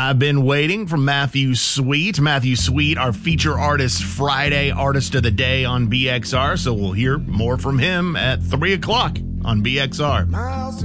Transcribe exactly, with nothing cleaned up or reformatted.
I've Been Waiting from Matthew Sweet. Matthew Sweet, our feature artist Friday Artist of the Day on B X R. So we'll hear more from him at three o'clock on B X R.